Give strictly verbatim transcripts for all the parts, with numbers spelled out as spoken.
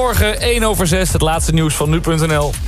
Goedemorgen, één over zes, het laatste nieuws van nu punt n l.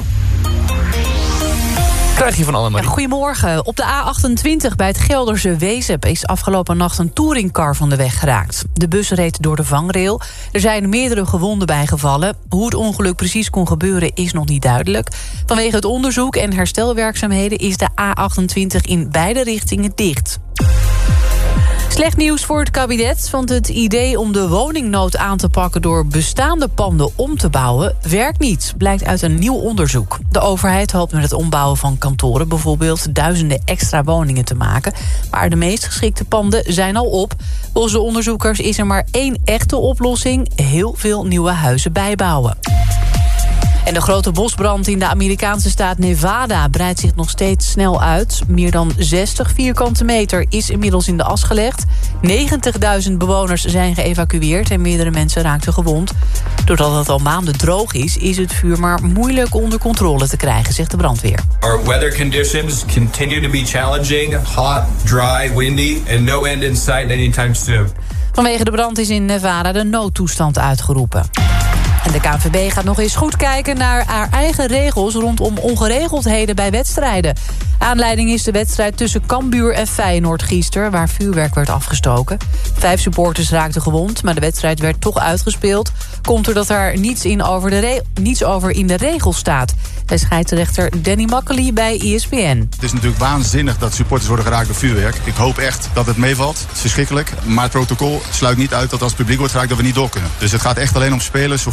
Krijg je van Annemarie. Ja, goedemorgen. Op de A achtentwintig bij het Gelderse Wezep is afgelopen nacht een touringcar van de weg geraakt. De bus reed door de vangrail. Er zijn meerdere gewonden bijgevallen. Hoe het ongeluk precies kon gebeuren is nog niet duidelijk. Vanwege het onderzoek en herstelwerkzaamheden is de A achtentwintig in beide richtingen dicht. Slecht nieuws voor het kabinet, want het idee om de woningnood aan te pakken door bestaande panden om te bouwen werkt niet, blijkt uit een nieuw onderzoek. De overheid hoopt met het ombouwen van kantoren bijvoorbeeld duizenden extra woningen te maken, maar de meest geschikte panden zijn al op. Volgens de onderzoekers is er maar één echte oplossing: heel veel nieuwe huizen bijbouwen. En de grote bosbrand in de Amerikaanse staat Nevada breidt zich nog steeds snel uit. Meer dan zestig vierkante meter is inmiddels in de as gelegd. negentigduizend bewoners zijn geëvacueerd en meerdere mensen raakten gewond. Doordat het al maanden droog is, is het vuur maar moeilijk onder controle te krijgen, zegt de brandweer. Our weather conditions continue to be challenging, hot, dry, windy and no end in sight anytime soon. Vanwege de brand is in Nevada de noodtoestand uitgeroepen. En de K N V B gaat nog eens goed kijken naar haar eigen regels rondom ongeregeldheden bij wedstrijden. Aanleiding is de wedstrijd tussen Cambuur en Feyenoord gisteren, waar vuurwerk werd afgestoken. Vijf supporters raakten gewond, maar de wedstrijd werd toch uitgespeeld. Komt doordat er niets, in over, de re- niets over in de regels staat. Zei scheidsrechter Danny Makkely bij E S P N. Het is natuurlijk waanzinnig dat supporters worden geraakt door vuurwerk. Ik hoop echt dat het meevalt. Het is verschrikkelijk. Maar het protocol sluit niet uit dat als het publiek wordt geraakt dat we niet door kunnen. Dus het gaat echt alleen om spelers